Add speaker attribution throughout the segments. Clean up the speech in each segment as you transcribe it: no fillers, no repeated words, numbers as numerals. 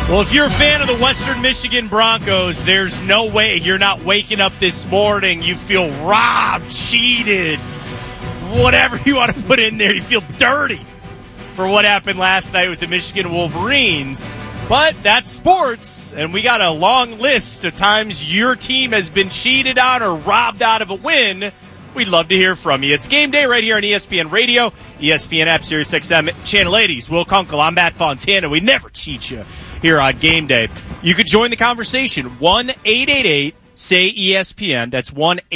Speaker 1: Well, if you're a fan of the Western Michigan Broncos, there's no way you're not waking up this morning. You feel robbed, cheated, whatever you want to put in there. You feel dirty for what happened last night with the Michigan Wolverines. But that's sports, and we got a long list of times your team has been cheated on or robbed out of a win. We'd love to hear from you. It's game day right here on ESPN Radio, ESPN app, Sirius XM, Channel 80s. Will Kunkel, I'm Matt Fontana. We never cheat you here on game day. You could join the conversation. 1-888-SAY-ESPN. That's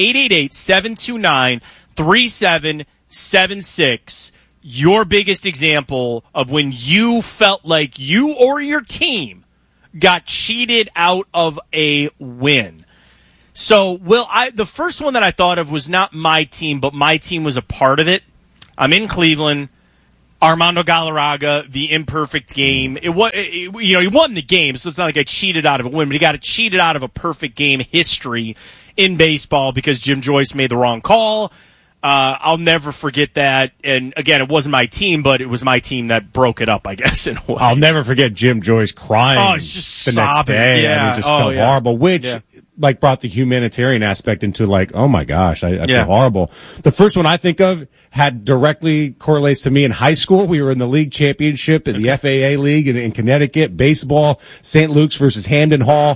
Speaker 1: 1-888-729-3776. Your biggest example of when you felt like you or your team got cheated out of a win. So, Will, the first one that I thought of was not my team, but my team was a part of it. I'm in Cleveland. Armando Galarraga, the imperfect game. He won the game, so it's not like I cheated out of a win, but he got cheated out of a perfect game history in baseball because Jim Joyce made the wrong call. I'll never forget that. And again, it wasn't my team, but it was my team that broke it up, I guess, in a way.
Speaker 2: I'll never forget Jim Joyce crying
Speaker 1: just
Speaker 2: the
Speaker 1: sobbing.
Speaker 2: next day.
Speaker 1: Yeah.
Speaker 2: I mean, just felt horrible, which brought the humanitarian aspect into oh my gosh, I feel horrible. The first one I think of had directly correlates to me in high school. We were in the league championship in the FAA league in Connecticut, baseball, St. Luke's versus Hamden Hall,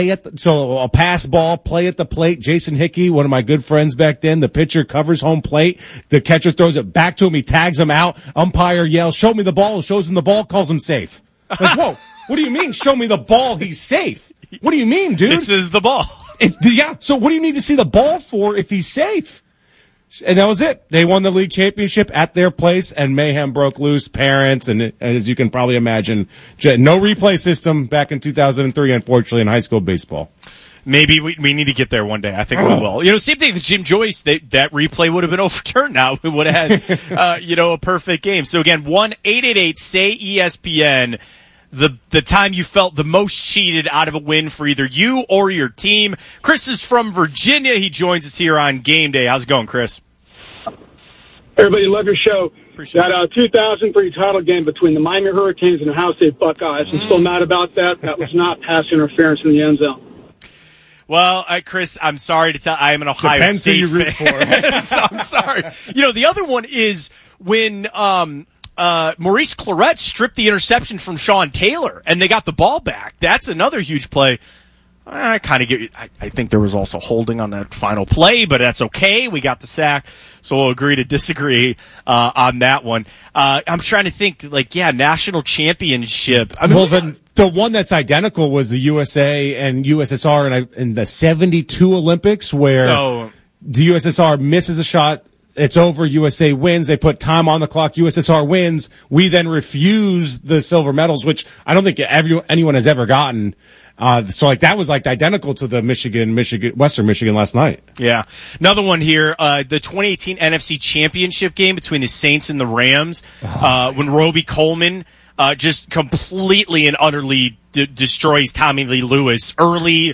Speaker 2: a pass ball, play at the plate. Jason Hickey, one of my good friends back then, the pitcher covers home plate. The catcher throws it back to him. He tags him out. Umpire yells, "Show me the ball." Shows him the ball, calls him safe. Like, whoa, what do you mean? Show me the ball. He's safe. What do you mean, dude?
Speaker 1: This is the ball.
Speaker 2: So what do you need to see the ball for if he's safe? And that was it. They won the league championship at their place, and mayhem broke loose. Parents, and as you can probably imagine, no replay system back in 2003, unfortunately, in high school baseball.
Speaker 1: Maybe we need to get there one day. I think we will. Same thing with Jim Joyce. That replay would have been overturned now. We would have had, a perfect game. So again, 1-888-SAY-ESPN. The time you felt the most cheated out of a win for either you or your team. Chris is from Virginia. He joins us here on game day. How's it going, Chris?
Speaker 3: Everybody, love your show.
Speaker 1: Appreciate
Speaker 3: that 2003 title game between the Miami Hurricanes and the Ohio State Buckeyes. I'm still mad about that. That was not pass interference in the end zone.
Speaker 1: Well, Chris, I'm sorry to tell. I am an Ohio State
Speaker 2: who you root
Speaker 1: fan. So I'm sorry. The other one is when Maurice Clarett stripped the interception from Sean Taylor, and they got the ball back. That's another huge play. I kind of get. I think there was also holding on that final play, but that's okay. We got the sack, so we'll agree to disagree on that one. I'm trying to think. National championship.
Speaker 2: Then the one that's identical was the USA and USSR in the '72 Olympics, where the USSR misses a shot. It's over. USA wins. They put time on the clock. USSR wins. We then refuse the silver medals, which I don't think anyone has ever gotten. That was identical to the Western Michigan last night.
Speaker 1: Yeah. Another one here, the 2018 NFC Championship game between the Saints and the Rams, when Roby Coleman just completely and utterly destroys Tommy Lee Lewis. Early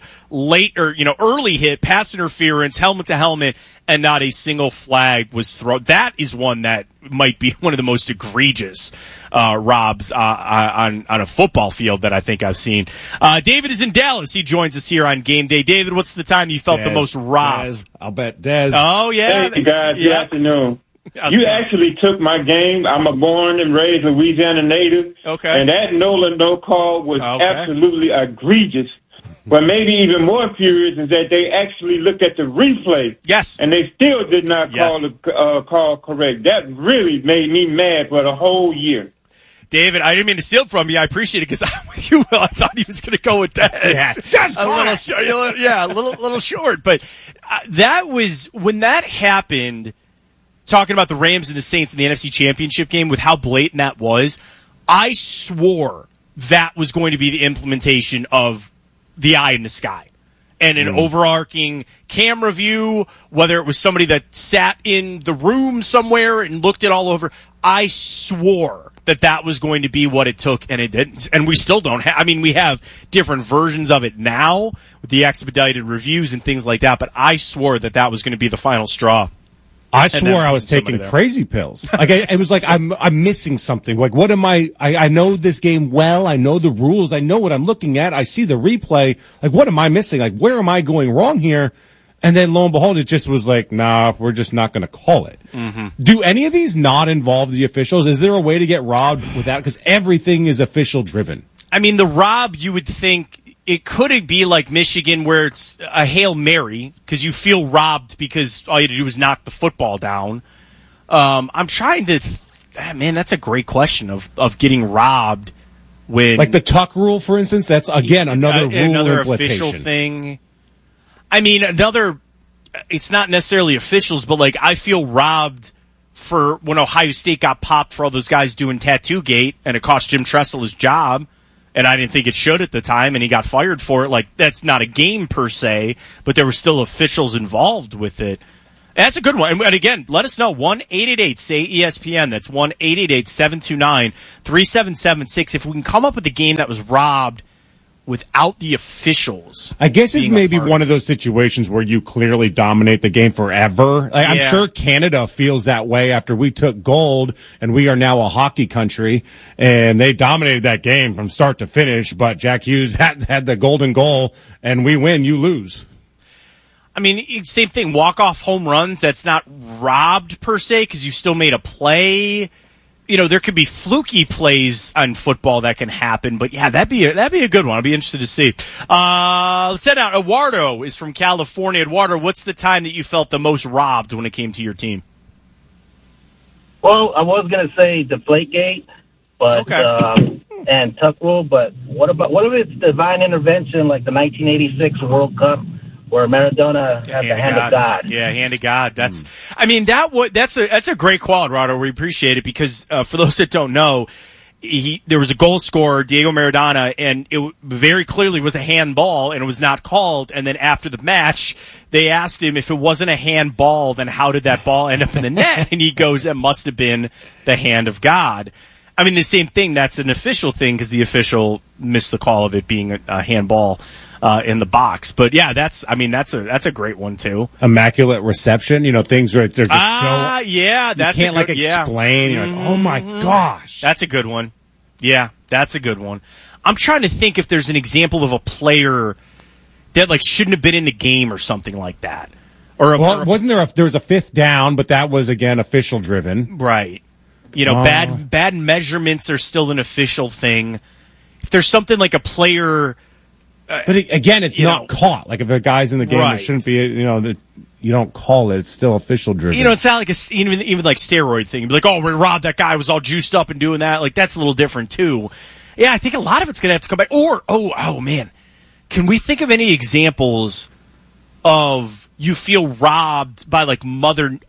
Speaker 1: hit, pass interference, helmet to helmet, and not a single flag was thrown. That is one that might be one of the most egregious robs on a football field that I think I've seen. David is in Dallas. He joins us here on game day. David, what's the time you felt the most robbed?
Speaker 2: I'll bet Dez.
Speaker 1: Oh, yeah.
Speaker 4: Hey, guys. Good afternoon. You actually took my game. I'm a born and raised Louisiana native.
Speaker 1: Okay.
Speaker 4: And that no call was absolutely egregious. But maybe even more furious is that they actually looked at the replay.
Speaker 1: Yes.
Speaker 4: And they still did not call the call correct. That really made me mad for the whole year.
Speaker 1: David, I didn't mean to steal from you. I appreciate it because I'm with you, Will. I thought he was going to go with Dez.
Speaker 2: Yeah, Dez
Speaker 1: a little short. But that was, when that happened, talking about the Rams and the Saints in the NFC Championship game with how blatant that was, I swore that was going to be the implementation of the eye in the sky and an overarching camera view, whether it was somebody that sat in the room somewhere and looked it all over. I swore that was going to be what it took, and it didn't. And we still don't have, we have different versions of it now with the expedited reviews and things like that, but I swore that was going to be the final straw.
Speaker 2: I swore I was taking crazy pills. Like it was like I'm missing something. Like what am I know this game well. I know the rules. I know what I'm looking at. I see the replay. Like what am I missing? Like where am I going wrong here? And then lo and behold, it just was like, nah, we're just not going to call it. Mm-hmm. Do any of these not involve the officials? Is there a way to get robbed without? Because everything is official driven.
Speaker 1: I mean, the rob, you would think it could be like Michigan where it's a Hail Mary because you feel robbed because all you had to do was knock the football down. I'm trying to, man, that's a great question of getting robbed when.
Speaker 2: Like the tuck rule, for instance, that's again another rule
Speaker 1: another
Speaker 2: implementation.
Speaker 1: Official thing. I mean, it's not necessarily officials, but like I feel robbed for when Ohio State got popped for all those guys doing Tattoo Gate and it cost Jim Tressel his job. And I didn't think it should at the time, and he got fired for it. Like, that's not a game per se, but there were still officials involved with it. And that's a good one. And again, let us know. 1-888-SAY-ESPN. That's 1-888-729-3776. If we can come up with a game that was robbed without the officials.
Speaker 2: I guess it's maybe one of those situations where you clearly dominate the game forever. Like, yeah. I'm sure Canada feels that way after we took gold and we are now a hockey country and they dominated that game from start to finish, but Jack Hughes had the golden goal and we win, you lose.
Speaker 1: I mean, same thing, walk-off home runs, that's not robbed per se because you still made a play. You know, there could be fluky plays on football that can happen, but yeah, that'd be a good one. I'd be interested to see. Let's head out. Eduardo is from California. Eduardo, what's the time that you felt the most robbed when it came to your team?
Speaker 5: Well, I was gonna say Deflategate, but
Speaker 1: okay.
Speaker 5: And tuck rule, but what if it's divine intervention like the 1986 World Cup? Where Maradona had the hand of God.
Speaker 1: Yeah, hand of God. That's a great call, Eduardo. We appreciate it because for those that don't know, there was a goal scorer, Diego Maradona, and it very clearly was a handball, and it was not called. And then after the match, they asked him if it wasn't a handball, then how did that ball end up in the net? And he goes, it must have been the hand of God. I mean, the same thing. That's an official thing because the official missed the call of it being a handball. In the box, but yeah, that's a great one too.
Speaker 2: Immaculate reception, you know, things where they're just so
Speaker 1: yeah, that's
Speaker 2: you can't explain. You're like, oh my gosh,
Speaker 1: that's a good one. Yeah, that's a good one. I'm trying to think if there's an example of a player that like shouldn't have been in the game or something like that.
Speaker 2: Wasn't there? There was a fifth down, but that was again official driven,
Speaker 1: right? You know, bad measurements are still an official thing. If there's something like a player.
Speaker 2: But again, it's not caught. Like if a guy's in the game, it shouldn't be. You know, you don't call it. It's still official driven.
Speaker 1: You know, it's not like even like steroid thing. You'd be like, oh, we robbed that guy. Was all juiced up and doing that. Like that's a little different too. Yeah, I think a lot of it's gonna have to come back. Or oh man, can we think of any examples of you feel robbed by like mother?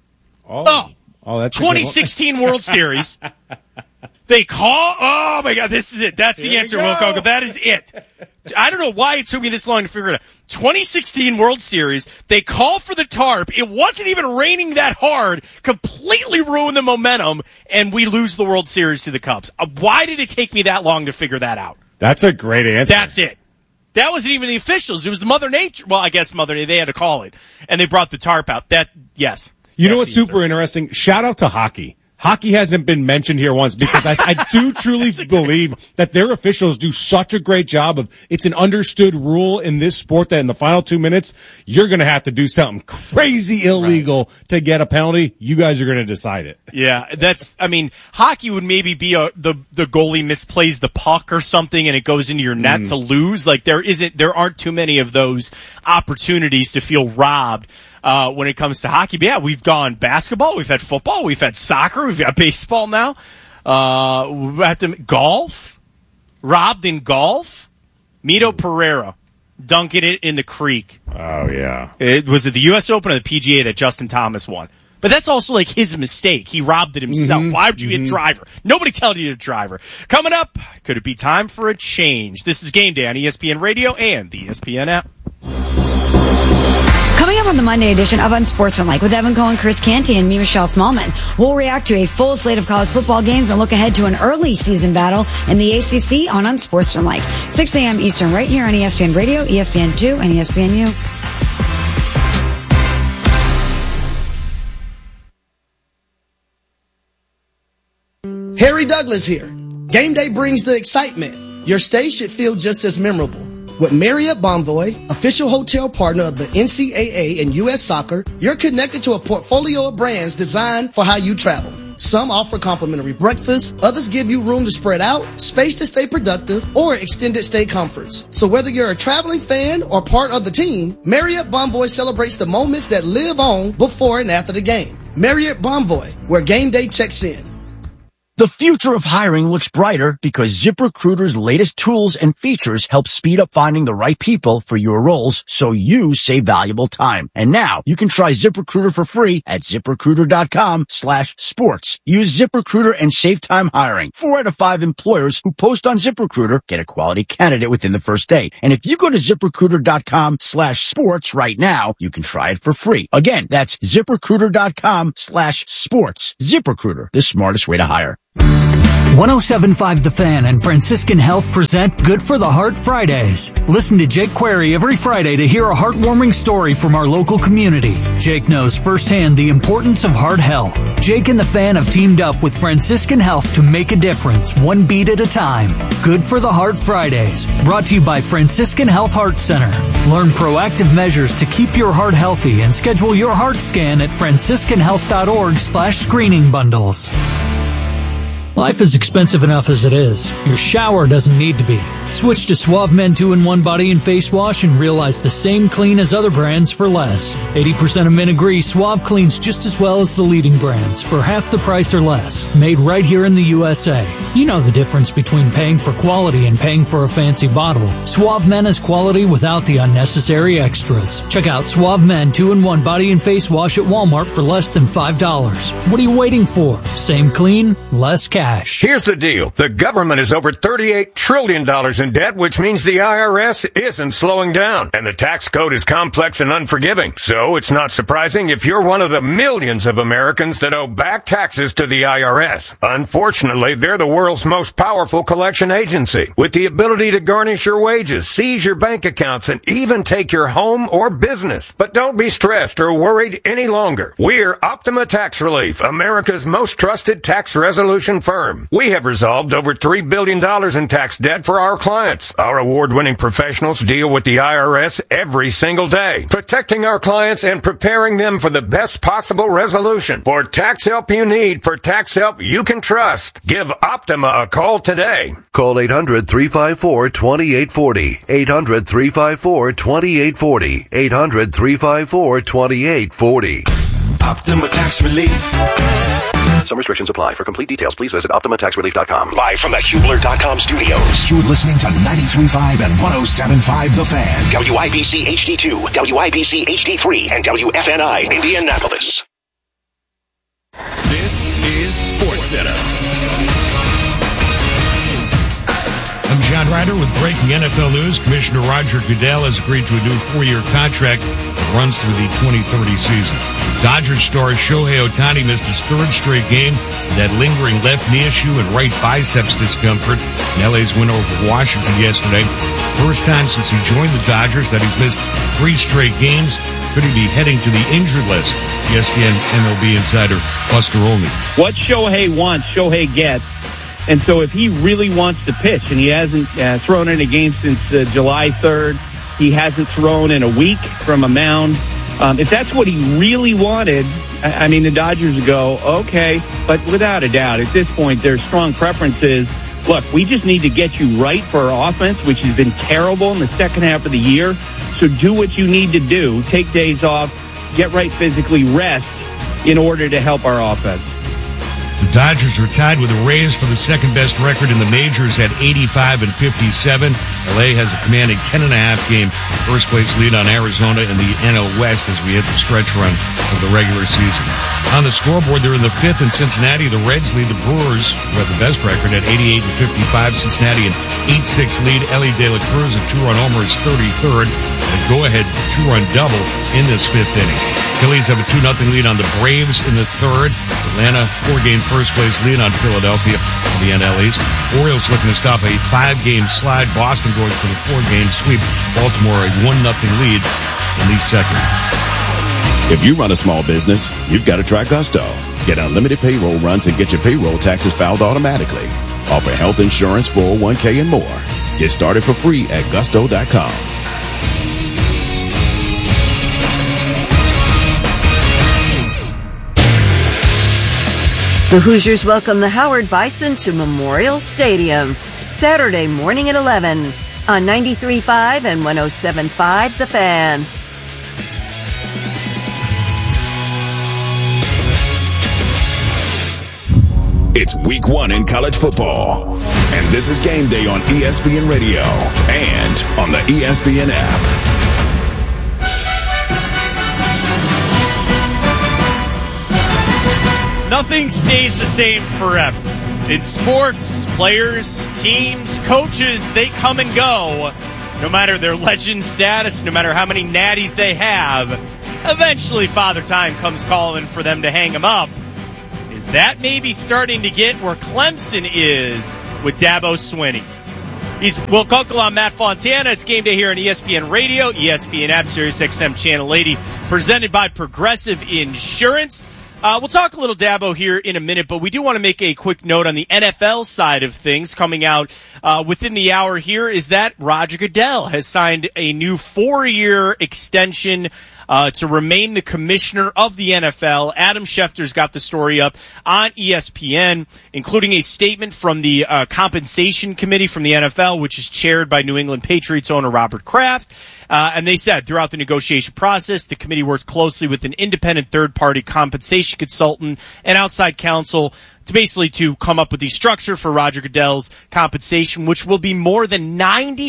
Speaker 1: That's 2016 World Series. They call. Oh my God, this is it. That's the answer, Will Koga. That is it. I don't know why it took me this long to figure it out. 2016 World Series. They call for the tarp. It wasn't even raining that hard. Completely ruined the momentum, and we lose the World Series to the Cubs. Why did it take me that long to figure that out?
Speaker 2: That's a great answer.
Speaker 1: That's it. That wasn't even the officials. It was the Mother Nature. Well, I guess they had to call it, and they brought the tarp out. Yes.
Speaker 2: You know what's super interesting? Shout out to hockey. Hockey hasn't been mentioned here once because I do truly believe that their officials do such a great job of, it's an understood rule in this sport that in the final 2 minutes, you're going to have to do something crazy illegal to get a penalty. You guys are going to decide it.
Speaker 1: Yeah, hockey would maybe be the goalie misplays the puck or something and it goes into your net to lose. Like there aren't too many of those opportunities to feel robbed. When it comes to hockey. But yeah, we've gone basketball, we've had football, we've had soccer, we've got baseball now. We have to golf. Robbed in golf. Mito Pereira dunking it in the creek.
Speaker 2: Oh yeah.
Speaker 1: Was it the U.S. Open or the PGA that Justin Thomas won? But that's also like his mistake. He robbed it himself. Why would you hit driver? Nobody told you to driver. Coming up, could it be time for a change? This is Game Day on ESPN Radio and the ESPN app.
Speaker 6: Coming up on the Monday edition of Unsportsmanlike with Evan Cohen, Chris Canty, and me, Michelle Smallman, we'll react to a full slate of college football games and look ahead to an early season battle in the ACC on Unsportsmanlike. 6 a.m. Eastern right here on ESPN Radio, ESPN2, and ESPNU.
Speaker 7: Harry Douglas here. Game day brings the excitement. Your stay should feel just as memorable. With Marriott Bonvoy, official hotel partner of the NCAA and U.S. Soccer, you're connected to a portfolio of brands designed for how you travel. Some offer complimentary breakfast, others give you room to spread out, space to stay productive, or extended stay comforts. So whether you're a traveling fan or part of the team, Marriott Bonvoy celebrates the moments that live on before and after the game. Marriott Bonvoy, where game day checks in.
Speaker 8: The future of hiring looks brighter because ZipRecruiter's latest tools and features help speed up finding the right people for your roles so you save valuable time. And now you can try ZipRecruiter for free at ZipRecruiter.com/sports. Use ZipRecruiter and save time hiring. 4 out of 5 employers who post on ZipRecruiter get a quality candidate within the first day. And if you go to ZipRecruiter.com/sports right now, you can try it for free. Again, that's ZipRecruiter.com/sports. ZipRecruiter, the smartest way to hire.
Speaker 9: 107.5 The Fan and Franciscan Health present Good for the Heart Fridays. Listen to Jake Query every Friday to hear a heartwarming story from our local community. Jake knows firsthand the importance of heart health. Jake and The Fan have teamed up with Franciscan Health to make a difference, one beat at a time. Good for the Heart Fridays, brought to you by Franciscan Health Heart Center. Learn proactive measures to keep your heart healthy and schedule your heart scan at franciscanhealth.org/screening bundles. Life is expensive enough as it is. Your shower doesn't need to be. Switch to Suave Men 2-in-1 Body and Face Wash and realize the same clean as other brands for less. 80% of men agree Suave cleans just as well as the leading brands for half the price or less. Made right here in the USA. You know the difference between paying for quality and paying for a fancy bottle. Suave Men is quality without the unnecessary extras. Check out Suave Men 2-in-1 Body and Face Wash at Walmart for less than $5. What are you waiting for? Same clean, less cash.
Speaker 10: Here's the deal. The government is over $38 trillion in debt, which means the IRS isn't slowing down. And the tax code is complex and unforgiving. So it's not surprising if you're one of the millions of Americans that owe back taxes to the IRS. Unfortunately, they're the world's most powerful collection agency, with the ability to garnish your wages, seize your bank accounts, and even take your home or business. But don't be stressed or worried any longer. We're Optima Tax Relief, America's most trusted tax resolution firm. We have resolved over $3 billion in tax debt for our clients. Our award-winning professionals deal with the IRS every single day, protecting our clients and preparing them for the best possible resolution. For tax help you need, for tax help you can trust, give Optima a call today.
Speaker 11: Call 800-354-2840. 800-354-2840. 800-354-2840.
Speaker 12: Optima Tax Relief.
Speaker 11: Some restrictions apply. For complete details, please visit OptimaTaxRelief.com.
Speaker 12: Live from the Hubler.com studios. You're listening to 93.5 and 107.5 The Fan. WIBC HD2, WIBC HD3, and WFNI Indianapolis. This is SportsCenter.
Speaker 13: I'm John Ryder with breaking NFL news. Commissioner Roger Goodell has agreed to a new 4-year contract that runs through the 2030 season. Dodgers star Shohei Ohtani missed his 3rd straight game with that lingering left knee issue and right biceps discomfort in LA's win over Washington yesterday. First time since he joined the Dodgers that he's missed 3 straight games. Could he be heading to the injured list? ESPN MLB insider Buster Olney.
Speaker 14: What Shohei wants, Shohei gets. And so if he really wants to pitch, and he hasn't thrown in a game since July 3rd, he hasn't thrown in a week from a mound. If that's what he really wanted, I mean, the Dodgers would go, okay. But without a doubt, at this point, their strong preference is, look, we just need to get you right for our offense, which has been terrible in the second half of the year. So do what you need to do. Take days off, get right physically, rest in order to help our offense.
Speaker 13: The Dodgers are tied with the Rays for the second-best record in the majors at 85-57. LA has a commanding 10.5-game first-place lead on Arizona in the NL West as we hit the stretch run of the regular season. On the scoreboard, they're in the 5th in Cincinnati. The Reds lead the Brewers, who have the best record at 88-55. Cincinnati an 8-6 lead. Ellie De La Cruz, a 2-run homer, is 33rd. And a go-ahead 2-run double in this 5th inning. Phillies have a 2-0 lead on the Braves in the 3rd. Atlanta, 4-game first-place lead on Philadelphia in the NL East. Orioles looking to stop a 5-game slide. Boston going for the 4-game sweep. Baltimore a 1-0 lead in the 2nd.
Speaker 15: If you run a small business, you've got to try Gusto. Get unlimited payroll runs and get your payroll taxes filed automatically. Offer health insurance, 401k, and more. Get started for free at gusto.com.
Speaker 16: The Hoosiers welcome the Howard Bison to Memorial Stadium Saturday morning at 11 on 93.5 and 107.5 The Fan.
Speaker 12: It's week 1 in college football, and this is Game Day on ESPN Radio and on the ESPN app.
Speaker 1: Nothing stays the same forever. In sports, players, teams, coaches, they come and go. No matter their legend status, no matter how many natties they have, eventually Father Time comes calling for them to hang them up. Is that maybe starting to get where Clemson is with Dabo Swinney? He's Will Kunkel. I'm Matt Fontana. It's Game Day here on ESPN Radio, ESPN app, Sirius XM Channel 80, presented by Progressive Insurance. We'll talk a little Dabo here in a minute, but we do want to make a quick note on the NFL side of things. Coming out within the hour here is that Roger Goodell has signed a new 4-year extension to remain the commissioner of the NFL. Adam Schefter's got the story up on ESPN, including a statement from the compensation committee from the NFL, which is chaired by New England Patriots owner Robert Kraft. And they said throughout the negotiation process, the committee worked closely with an independent third-party compensation consultant and outside counsel to come up with the structure for Roger Goodell's compensation, which will be more than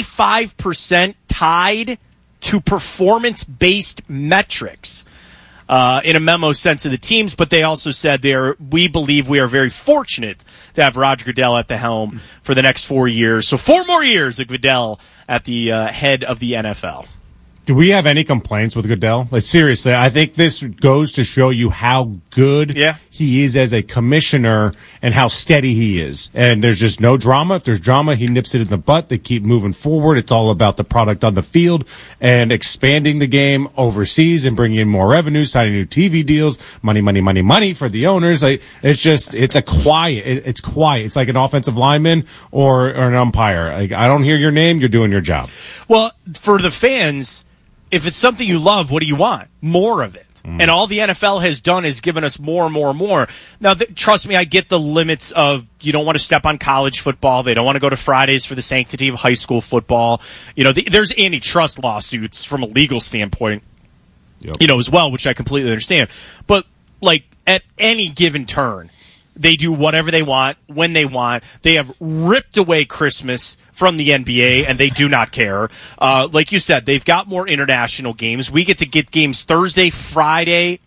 Speaker 1: 95% tied to performance-based metrics. In a memo sent to the teams, but they also said we believe we are very fortunate to have Roger Goodell at the helm for the next 4 years. So 4 more years of Goodell at the head of the NFL.
Speaker 2: Do we have any complaints with Goodell? Like, seriously, I think this goes to show you how good he is as a commissioner and how steady he is. And there's just no drama. If there's drama, he nips it in the butt. They keep moving forward. It's all about the product on the field and expanding the game overseas and bringing in more revenue, signing new TV deals, money for the owners. It's quiet. It's like an offensive lineman or an umpire. Like, I don't hear your name. You're doing your job.
Speaker 1: Well, for the fans, if it's something you love, what do you want? More of it. And all the NFL has done is given us more and more and more. Now, trust me, I get the limits of you don't want to step on college football. They don't want to go to Fridays for the sanctity of high school football. There's antitrust lawsuits from a legal standpoint, as well, which I completely understand. But, at any given turn, they do whatever they want, when they want. They have ripped away Christmas from the NBA, and they do not care. Like you said, they've got more international games. We get to get games Wednesday, Thursday,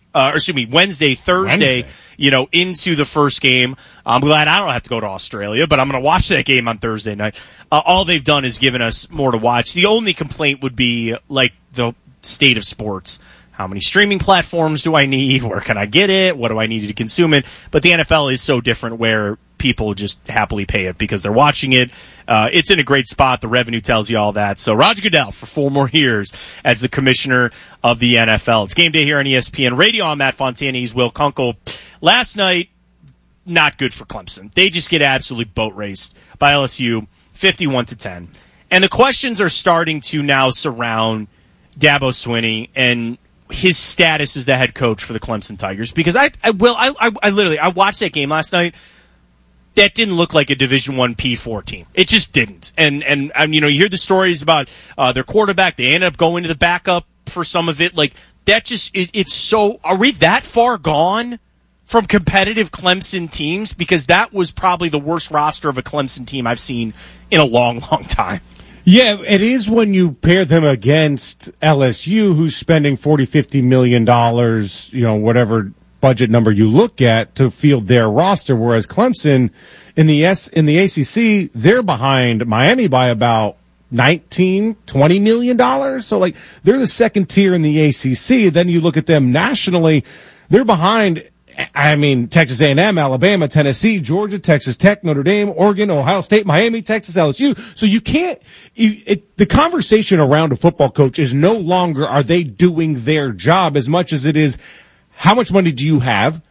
Speaker 1: into the first game. I'm glad I don't have to go to Australia, but I'm going to watch that game on Thursday night. All they've done is given us more to watch. The only complaint would be, the state of sports. How many streaming platforms do I need? Where can I get it? What do I need to consume it? But the NFL is so different where people just happily pay it because they're watching it. It's in a great spot. The revenue tells you all that. So Roger Goodell for 4 more years as the commissioner of the NFL. It's Game Day here on ESPN Radio. I'm Matt Fontana. He's Will Kunkel. Last night, not good for Clemson. They just get absolutely boat raced by LSU, 51-10. And the questions are starting to now surround Dabo Swinney and his status as the head coach for the Clemson Tigers, because I watched that game last night. That didn't look like a Division I P4 team. It just didn't. And you hear the stories about their quarterback. They ended up going to the backup for some of it. It's so. Are we that far gone from competitive Clemson teams? Because that was probably the worst roster of a Clemson team I've seen in a long, long time.
Speaker 2: Yeah, it is when you pair them against LSU, who's spending $40-50 million, whatever budget number you look at to field their roster, whereas Clemson in the ACC, they're behind Miami by about $19-20 million. So they're the second tier in the ACC. Then you look at them nationally, they're behind. Texas A&M, Alabama, Tennessee, Georgia, Texas Tech, Notre Dame, Oregon, Ohio State, Miami, Texas, LSU. So you can't, the conversation around a football coach is no longer are they doing their job as much as it is how much money do you have?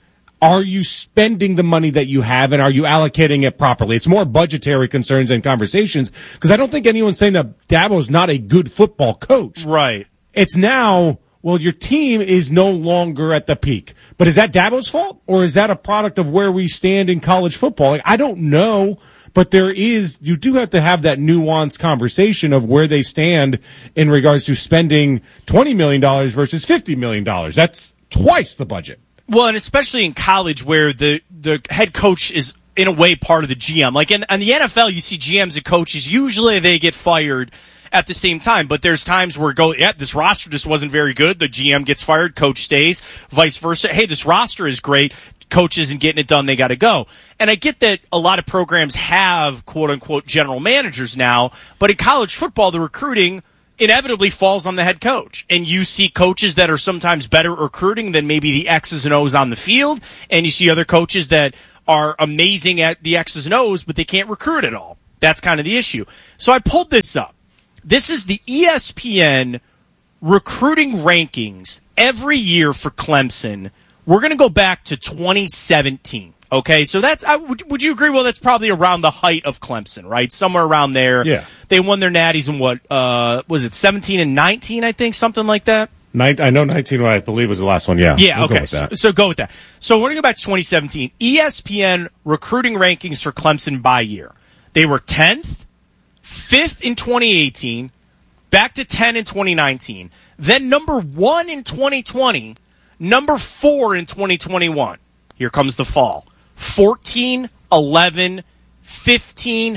Speaker 2: are you spending the money that you have, and are you allocating it properly? It's more budgetary concerns and conversations, because I don't think anyone's saying that Dabo's not a good football coach.
Speaker 1: Right.
Speaker 2: It's now, well, your team is no longer at the peak. But is that Dabo's fault, or is that a product of where we stand in college football? Like, I don't know, but you do have to have that nuanced conversation of where they stand in regards to spending $20 million versus $50 million. That's twice the budget.
Speaker 1: Well, and especially in college where the head coach is in a way part of the GM. Like in the NFL, you see GMs and coaches, usually they get fired at the same time, but there's times where this roster just wasn't very good. The GM gets fired, coach stays, vice versa. Hey, this roster is great. Coach isn't getting it done. They got to go. And I get that a lot of programs have quote unquote general managers now, but in college football, the recruiting inevitably falls on the head coach. And you see coaches that are sometimes better at recruiting than maybe the X's and O's on the field. And you see other coaches that are amazing at the X's and O's, but they can't recruit at all. That's kind of the issue. So I pulled this up. This is the ESPN recruiting rankings every year for Clemson. We're going to go back to 2017. Okay, so that's would you agree? Well, that's probably around the height of Clemson, right? Somewhere around there.
Speaker 2: Yeah.
Speaker 1: They won their natties in what was it 17 and 19? I think something like that.
Speaker 2: I know 19, I believe, was the last one. Yeah.
Speaker 1: Yeah.
Speaker 2: We'll
Speaker 1: okay. So go with that. So we're going to go back to 2017. ESPN recruiting rankings for Clemson by year. They were 10th, 5th in 2018, back to 10 in 2019, then number 1 in 2020, number 4 in 2021. Here comes the fall. 14, 11, 15,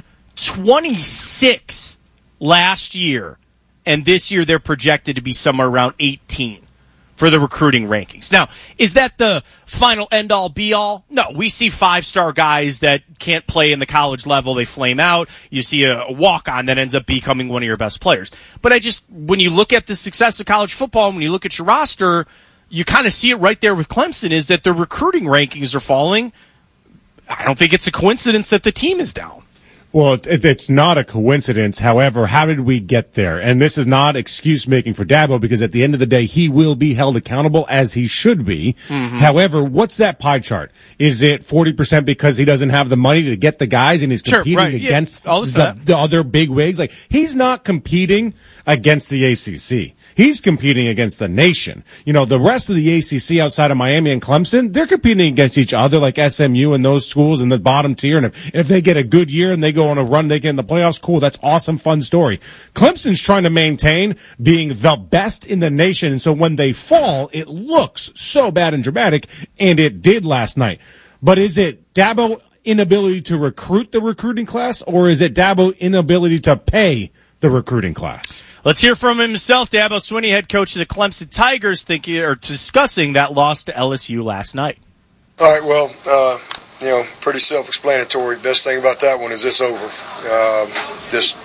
Speaker 1: 26 last year. And this year they're projected to be somewhere around 18 for the recruiting rankings. Now, is that the final end-all, be-all? No, we see 5-star guys that can't play in the college level. They flame out. You see a walk-on that ends up becoming one of your best players. But when you look at the success of college football, when you look at your roster, you kind of see it right there with Clemson, is that the recruiting rankings are falling. I don't think it's a coincidence that the team is down.
Speaker 2: Well, it's not a coincidence. However, how did we get there? And this is not excuse-making for Dabo, because at the end of the day, he will be held accountable, as he should be. Mm-hmm. However, what's that pie chart? Is it 40% because he doesn't have the money to get the guys and he's competing against the other big wigs? Like, he's not competing against the ACC. He's competing against the nation. You know, the rest of the ACC outside of Miami and Clemson, they're competing against each other, like SMU and those schools in the bottom tier. And if they get a good year and they go on a run, they get in the playoffs, cool. That's awesome, fun story. Clemson's trying to maintain being the best in the nation. And so when they fall, it looks so bad and dramatic, and it did last night. But is it Dabo inability to recruit the recruiting class, or is it Dabo inability to pay the recruiting class?
Speaker 1: Let's hear from himself. Dabo Swinney, head coach of the Clemson Tigers, discussing that loss to LSU last night.
Speaker 17: All right, well, pretty self-explanatory. Best thing about that one is it's over. Just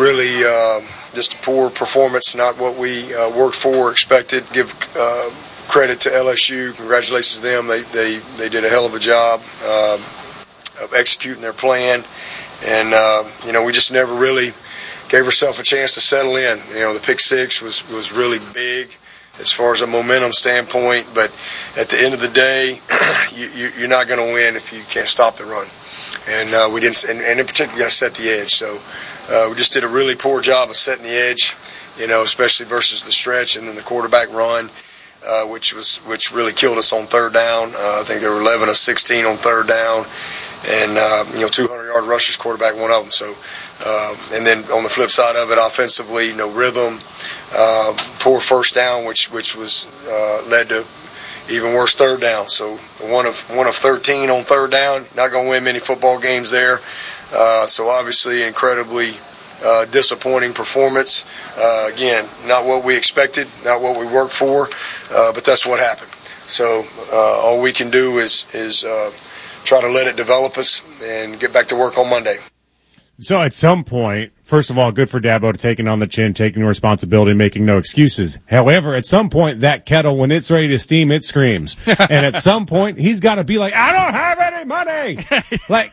Speaker 17: a poor performance, not what we worked for, expected. Give credit to LSU. Congratulations to them. They did a hell of a job of executing their plan. And, we just never really gave ourselves a chance to settle in. The pick six was really big as far as a momentum standpoint, but at the end of the day, you're not going to win if you can't stop the run. And we didn't, and in particular, got to set the edge. So we just did a really poor job of setting the edge, especially versus the stretch and then the quarterback run, which really killed us on third down. I think they were 11 of 16 on third down, and 200-yard rushers, quarterback one of them. So. And then on the flip side of it, offensively, no rhythm, poor first down, which was led to even worse third down. So one of 13 on third down, not going to win many football games there. So obviously, incredibly disappointing performance. Again, not what we expected, not what we worked for, but that's what happened. So all we can do is try to let it develop us and get back to work on Monday.
Speaker 2: So at some point, first of all, good for Dabo to taking on the chin, taking responsibility, making no excuses. However, at some point, that kettle, when it's ready to steam, it screams. And at some point, he's got to be like, I don't have any money. Like,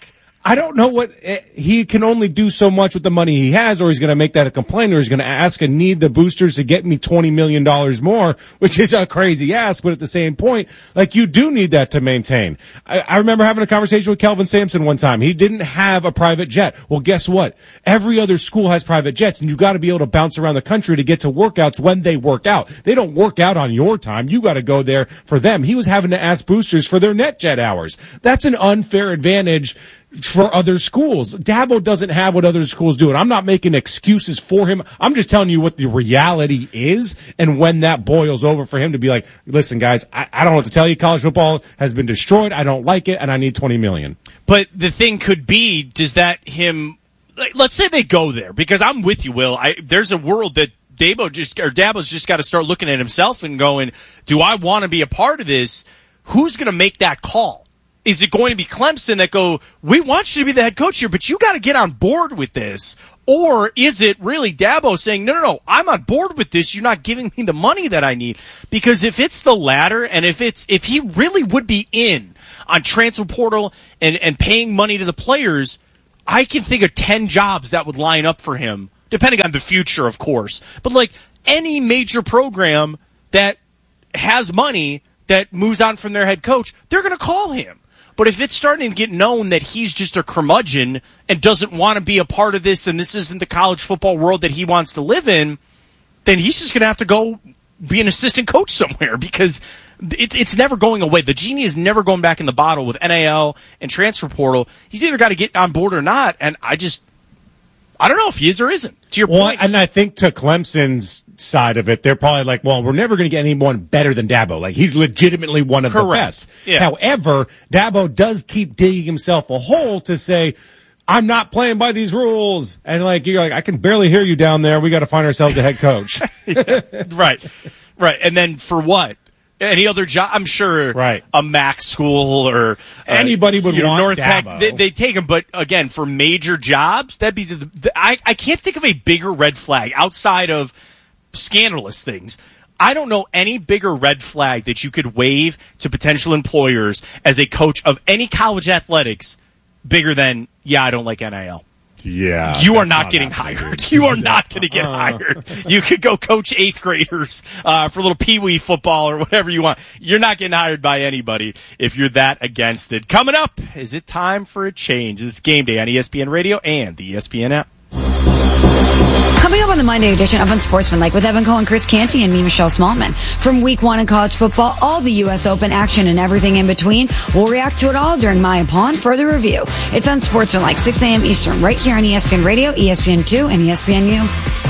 Speaker 2: I don't know what he can only do so much with the money he has, or he's going to make that a complaint, or he's going to ask and need the boosters to get me $20 million more, which is a crazy ask. But at the same point, like, you do need that to maintain. I remember having a conversation with Kelvin Sampson one time. He didn't have a private jet. Well, guess what? Every other school has private jets, and you got to be able to bounce around the country to get to workouts when they work out. They don't work out on your time. You got to go there for them. He was having to ask boosters for their NetJet hours. That's an unfair advantage for other schools. Dabo doesn't have what other schools do, and I'm not making excuses for him. I'm just telling you what the reality is, and when that boils over for him to be like, listen, guys, I don't know what to tell you. College football has been destroyed. I don't like it, and I need $20 million.
Speaker 1: But the thing could be, does that him, let's say they go there, because I'm with you, Will. There's a world that Dabo's just got to start looking at himself and going, do I want to be a part of this? Who's going to make that call? Is it going to be Clemson that go, we want you to be the head coach here, but you got to get on board with this? Or is it really Dabo saying, no, I'm on board with this. You're not giving me the money that I need? Because if it's the latter, and if he really would be in on transfer portal and paying money to the players, I can think of 10 jobs that would line up for him, depending on the future, of course. But like any major program that has money that moves on from their head coach, they're going to call him. But if it's starting to get known that he's just a curmudgeon and doesn't want to be a part of this, and this isn't the college football world that he wants to live in, then he's just going to have to go be an assistant coach somewhere, because it's never going away. The genie is never going back in the bottle with NIL and transfer portal. He's either got to get on board or not, and I don't know if he is or isn't. To your point.
Speaker 2: And I think to Clemson's side of it, they're probably like, well, we're never going to get anyone better than Dabo. Like, he's legitimately one of the best.
Speaker 1: Yeah.
Speaker 2: However, Dabo does keep digging himself a hole to say, I'm not playing by these rules. And like, you're like, I can barely hear you down there. We got to find ourselves a head coach.
Speaker 1: Right. And then for what? Any other job? I'm sure a Mac school or
Speaker 2: anybody would want
Speaker 1: North
Speaker 2: Dabo.
Speaker 1: Peck. They take him, but again, for major jobs, that'd be I can't think of a bigger red flag outside of scandalous things. I don't know any bigger red flag that you could wave to potential employers as a coach of any college athletics bigger than, I don't like NIL.
Speaker 2: Yeah.
Speaker 1: You are not getting hired. You are not going to get hired. You could go coach 8th graders for little peewee football or whatever you want. You're not getting hired by anybody if you're that against it. Coming up, is it time for a change? This is Game Day on ESPN Radio and the ESPN app.
Speaker 6: Coming up on the Monday edition of Unsportsmanlike with Evan Cohen, Chris Canty, and me, Michelle Smallman. From week 1 in college football, all the U.S. Open action and everything in between. We'll react to it all during Maya Pawn Further Review. It's Unsportsmanlike, 6 a.m. Eastern, right here on ESPN Radio, ESPN2, and ESPNU.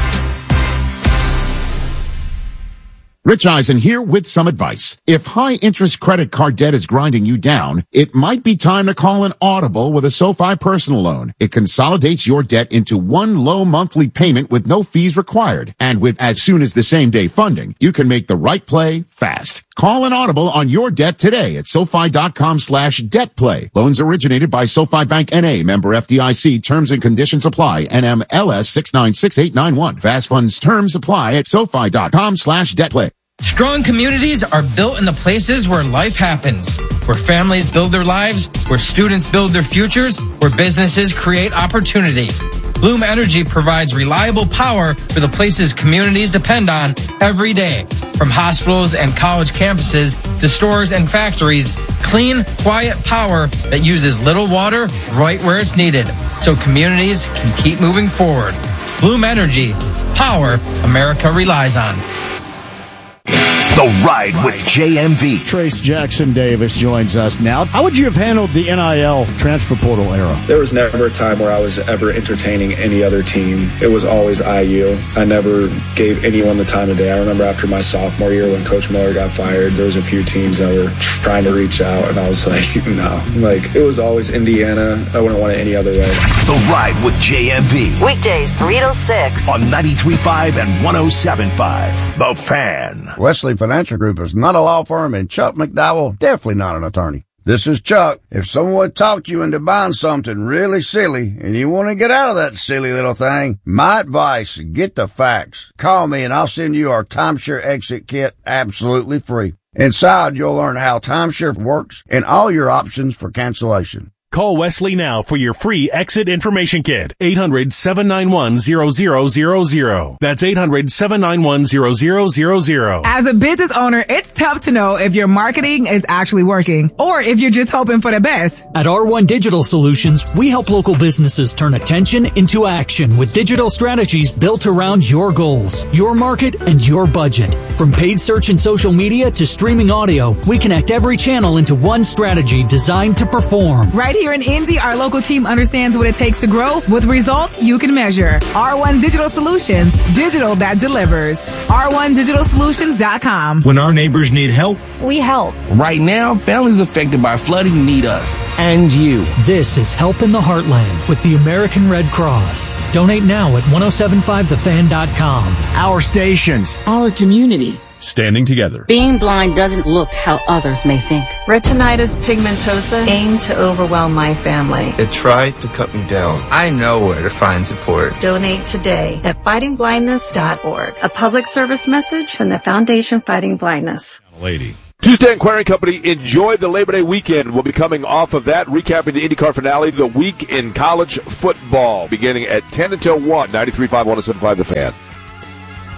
Speaker 18: Rich Eisen here with some advice. If high-interest credit card debt is grinding you down, it might be time to call an audible with a SoFi personal loan. It consolidates your debt into one low monthly payment with no fees required. And with as soon as the same-day funding, you can make the right play fast. Call an audible on your debt today at SoFi.com/debtplay. Loans originated by SoFi Bank N.A., member FDIC. Terms and conditions apply. NMLS 696891. Fast funds terms apply at SoFi.com/debtplay.
Speaker 19: Strong communities are built in the places where life happens, where families build their lives, where students build their futures, where businesses create opportunity. Bloom Energy provides reliable power for the places communities depend on every day. From hospitals and college campuses to stores and factories, clean, quiet power that uses little water right where it's needed, so communities can keep moving forward. Bloom Energy, power America relies on.
Speaker 12: The Ride with JMV.
Speaker 20: Trace Jackson Davis joins us now. How would you have handled the NIL transfer portal era?
Speaker 21: There was never a time where I was ever entertaining any other team. It was always IU. I never gave anyone the time of day. I remember after my sophomore year when Coach Miller got fired, there was a few teams that were trying to reach out, and I was like, no. Like, it was always Indiana. I wouldn't want it any other way.
Speaker 12: The Ride with JMV.
Speaker 16: Weekdays 3 to 6.
Speaker 12: On 93.5 and 107.5. The Fan.
Speaker 22: Wesley Financial Group is not a law firm, and Chuck McDowell definitely not an attorney. This is Chuck. If someone talked you into buying something really silly and you want to get out of that silly little thing, my advice, get the facts. Call me and I'll send you our timeshare exit kit absolutely free. Inside, you'll learn how timeshare works and all your options for cancellation.
Speaker 3: Call Wesley now for your free exit information kit. 800-791-0000. That's 800-791-0000.
Speaker 4: As a business owner, it's tough to know if your marketing is actually working or if you're just hoping for the best.
Speaker 9: At R1 Digital Solutions, we help local businesses turn attention into action with digital strategies built around your goals, your market, and your budget. From paid search and social media to streaming audio, we connect every channel into one strategy designed to perform.
Speaker 4: Right here in Indy, our local team understands what it takes to grow with results you can measure. R1 Digital Solutions, digital that delivers. R1DigitalSolutions.com.
Speaker 23: When our neighbors need help,
Speaker 4: we help.
Speaker 23: Right now, families affected by flooding need us and you.
Speaker 9: This is Help in the Heartland with the American Red Cross. Donate now at 1075thefan.com.
Speaker 23: Our stations,
Speaker 24: our community.
Speaker 25: Standing together.
Speaker 26: Being blind doesn't look how others may think.
Speaker 27: Retinitis pigmentosa aimed to overwhelm my family.
Speaker 28: It tried to cut me down. I know where to find support.
Speaker 27: Donate today at fightingblindness.org. A public service message from the Foundation Fighting Blindness.
Speaker 25: Lady.
Speaker 29: Tuesday Inquiring Company, enjoy the Labor Day weekend. We'll be coming off of that, recapping the IndyCar finale, the week in college football, beginning at 10 until 1, 93.5, 107.5 The Fan.